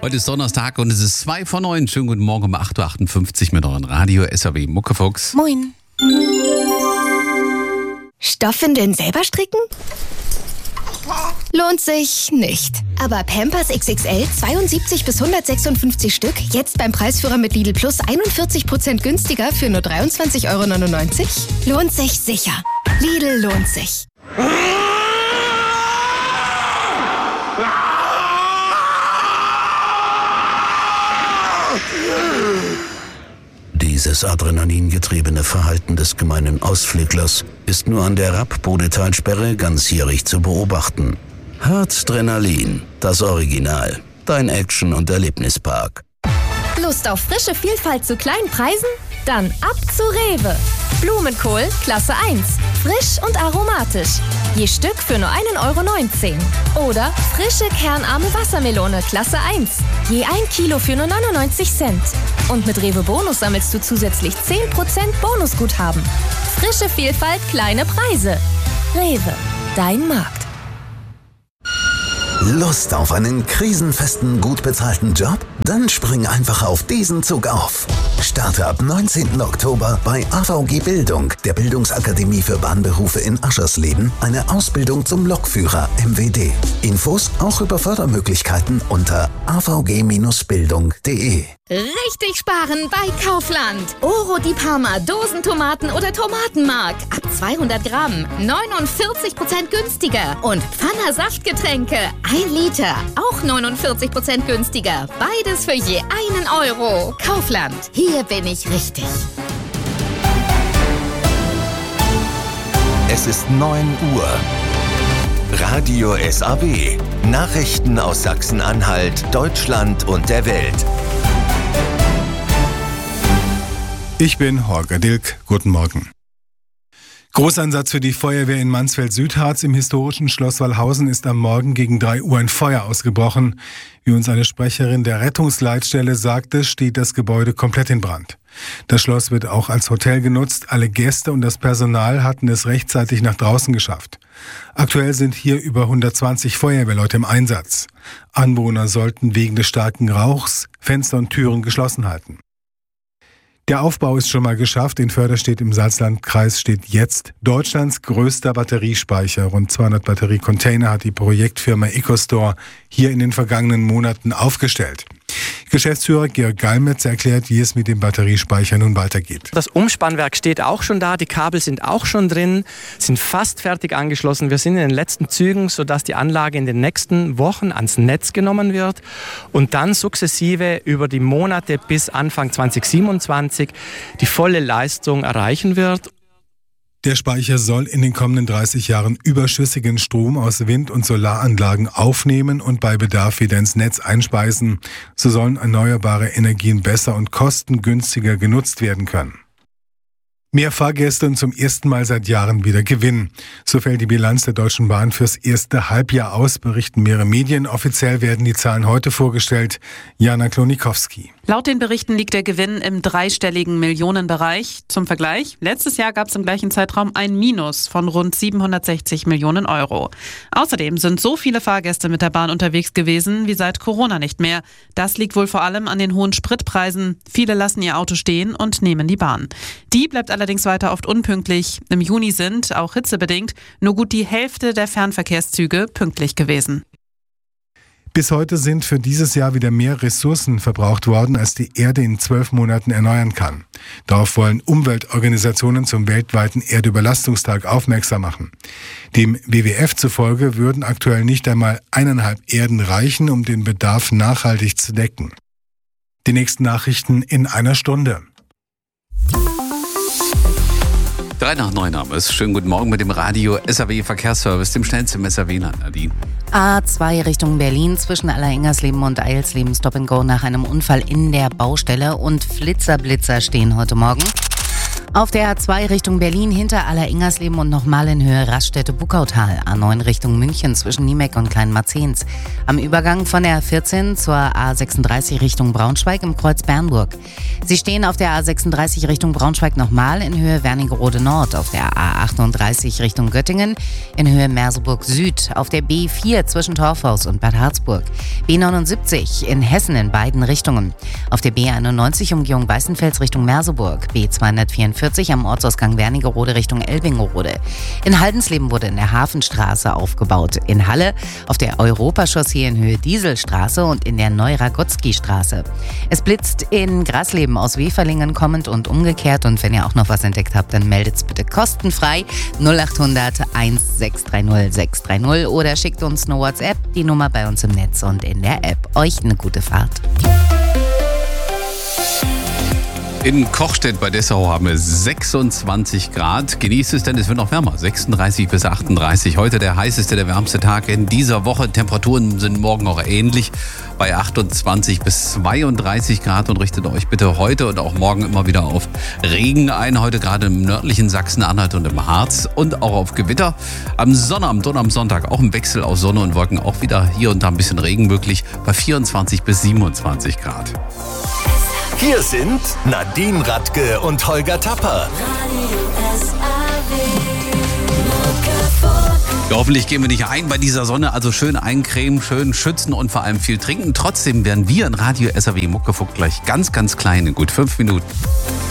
Heute ist Donnerstag und es ist 2:09. Schönen guten Morgen um 8:58 Uhr mit eurem Radio SAW Muckefuchs. Moin. Stoffwindeln selber stricken? Lohnt sich nicht. Aber Pampers XXL 72 bis 156 Stück, jetzt beim Preisführer mit Lidl Plus 41% günstiger für nur 23,99 €? Lohnt sich sicher. Lidl lohnt sich. Dieses adrenalingetriebene Verhalten des gemeinen Ausflüglers ist nur an der Rapp-Bodetalsperre ganzjährig zu beobachten. Harzdrenalin, das Original. Dein Action- und Erlebnispark. Lust auf frische Vielfalt zu kleinen Preisen? Dann ab zu Rewe. Blumenkohl Klasse 1. Frisch und aromatisch. Je Stück für nur 1,19 €. Oder frische kernarme Wassermelone Klasse 1. Je 1 Kilo für nur 99 Cent. Und mit Rewe Bonus sammelst du zusätzlich 10% Bonusguthaben. Frische Vielfalt, kleine Preise. Rewe, dein Markt. Lust auf einen krisenfesten, gut bezahlten Job? Dann spring einfach auf diesen Zug auf. Starte ab 19. Oktober bei AVG Bildung, der Bildungsakademie für Bahnberufe in Aschersleben, eine Ausbildung zum Lokführer MWD. Infos auch über Fördermöglichkeiten unter avg-bildung.de. Richtig sparen bei Kaufland. Oro di Parma, Dosentomaten oder Tomatenmark. Ab 200 Gramm, 49% günstiger. Und Pfanner Saftgetränke, 1 Liter, auch 49% günstiger. Beides für je 1 €. Kaufland, hier bin ich richtig. Es ist 9 Uhr. Radio SAW. Nachrichten aus Sachsen-Anhalt, Deutschland und der Welt. Ich bin Holger Dilk. Guten Morgen. Großeinsatz für die Feuerwehr in Mansfeld-Südharz. Im historischen Schloss Wallhausen ist am Morgen gegen 3 Uhr ein Feuer ausgebrochen. Wie uns eine Sprecherin der Rettungsleitstelle sagte, steht das Gebäude komplett in Brand. Das Schloss wird auch als Hotel genutzt. Alle Gäste und das Personal hatten es rechtzeitig nach draußen geschafft. Aktuell sind hier über 120 Feuerwehrleute im Einsatz. Anwohner sollten wegen des starken Rauchs Fenster und Türen geschlossen halten. Der Aufbau ist schon mal geschafft. In Förderstedt im Salzlandkreis steht jetzt Deutschlands größter Batteriespeicher. Rund 200 Batteriecontainer hat die Projektfirma EcoStore hier in den vergangenen Monaten aufgestellt. Geschäftsführer Georg Galmetz erklärt, wie es mit dem Batteriespeicher nun weitergeht. Das Umspannwerk steht auch schon da, die Kabel sind auch schon drin, sind fast fertig angeschlossen. Wir sind in den letzten Zügen, sodass die Anlage in den nächsten Wochen ans Netz genommen wird und dann sukzessive über die Monate bis Anfang 2027 die volle Leistung erreichen wird. Der Speicher soll in den kommenden 30 Jahren überschüssigen Strom aus Wind- und Solaranlagen aufnehmen und bei Bedarf wieder ins Netz einspeisen. So sollen erneuerbare Energien besser und kostengünstiger genutzt werden können. Mehr Fahrgäste und zum ersten Mal seit Jahren wieder Gewinn. So fällt die Bilanz der Deutschen Bahn fürs erste Halbjahr aus, berichten mehrere Medien. Offiziell werden die Zahlen heute vorgestellt. Jana Klonikowski. Laut den Berichten liegt der Gewinn im dreistelligen Millionenbereich. Zum Vergleich, letztes Jahr gab es im gleichen Zeitraum ein Minus von rund 760 Millionen €. Außerdem sind so viele Fahrgäste mit der Bahn unterwegs gewesen wie seit Corona nicht mehr. Das liegt wohl vor allem an den hohen Spritpreisen. Viele lassen ihr Auto stehen und nehmen die Bahn. Die bleibt allerdings weiter oft unpünktlich. Im Juni sind, auch hitzebedingt, nur gut die Hälfte der Fernverkehrszüge pünktlich gewesen. Bis heute sind für dieses Jahr wieder mehr Ressourcen verbraucht worden, als die Erde in 12 Monaten erneuern kann. Darauf wollen Umweltorganisationen zum weltweiten Erdüberlastungstag aufmerksam machen. Dem WWF zufolge würden aktuell nicht einmal 1,5 Erden reichen, um den Bedarf nachhaltig zu decken. Die nächsten Nachrichten in einer Stunde. 3 nach 9 haben wir es. Schönen guten Morgen mit dem Radio SAW Verkehrsservice, dem schnellsten SAW, Nadine. A2 Richtung Berlin zwischen Allerengersleben und Eilsleben Stop and Go nach einem Unfall in der Baustelle und Flitzer stehen heute Morgen. Auf der A2 Richtung Berlin hinter Aller-Ingersleben und nochmal in Höhe Raststätte-Buckautal. A9 Richtung München zwischen Niemeck und Kleinmarzens. Am Übergang von der A14 zur A36 Richtung Braunschweig im Kreuz Bernburg. Sie stehen auf der A36 Richtung Braunschweig nochmal in Höhe Wernigerode Nord. Auf der A38 Richtung Göttingen in Höhe Merseburg Süd. Auf der B4 zwischen Torfhaus und Bad Harzburg. B79 in Hessen in beiden Richtungen. Auf der B91 Umgehung Weißenfels Richtung Merseburg. B244 am Ortsausgang Wernigerode Richtung Elbingerode. In Haldensleben wurde in der Hafenstraße aufgebaut. In Halle auf der Europachaussee in Höhe Dieselstraße und in der Neuragotzki-Straße. Es blitzt in Grasleben aus Weferlingen kommend und umgekehrt. Und wenn ihr auch noch was entdeckt habt, dann meldet's bitte kostenfrei 0800 1630 630 oder schickt uns eine WhatsApp, die Nummer bei uns im Netz und in der App. Euch eine gute Fahrt. In Kochstedt bei Dessau haben wir 26 Grad. Genießt es, denn es wird noch wärmer. 36 bis 38. Heute der heißeste, der wärmste Tag in dieser Woche. Temperaturen sind morgen auch ähnlich bei 28 bis 32 Grad. Und richtet euch bitte heute und auch morgen immer wieder auf Regen ein. Heute gerade im nördlichen Sachsen-Anhalt und im Harz. Und auch auf Gewitter. Am Sonnabend und am Sonntag auch im Wechsel aus Sonne und Wolken. Auch wieder hier und da ein bisschen Regen möglich bei 24 bis 27 Grad. Hier sind Nadine Radke und Holger Tapper. Ja, hoffentlich gehen wir nicht ein bei dieser Sonne, also schön eincremen, schön schützen und vor allem viel trinken. Trotzdem werden wir in Radio SAW Muckefuck gleich ganz, ganz klein in gut 5 Minuten.